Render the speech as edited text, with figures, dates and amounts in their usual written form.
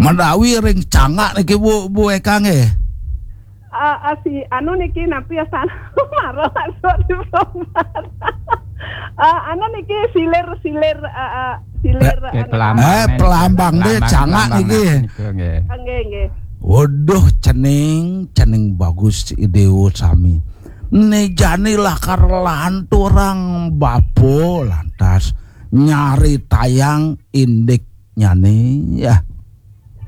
Menawi ring cangak niki Bu Eka nggih. Si anu niki nampi sana marah sok diprobat. Niki silir pelambang deh cangak niki. Nggih. Waduh cening bagus ide sami. Nejani lakar lantu orang bapo lantas nyari tayang indik nyane ya.